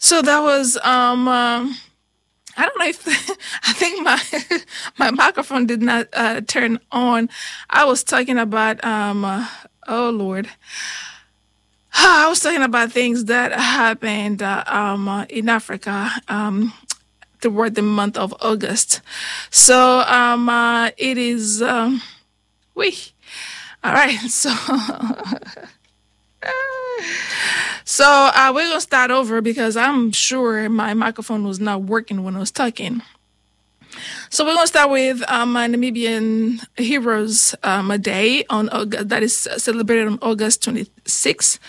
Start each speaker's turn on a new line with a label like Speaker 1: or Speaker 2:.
Speaker 1: So that was I don't know if I think my my microphone did not turn on. I was talking about oh Lord. I was talking about things that happened in Africa toward the month of August. So it is we all right. So we're gonna start over because I'm sure my microphone was not working when I was talking. So we're gonna start with my Namibian Heroes a Day on August, that is celebrated on August 26th.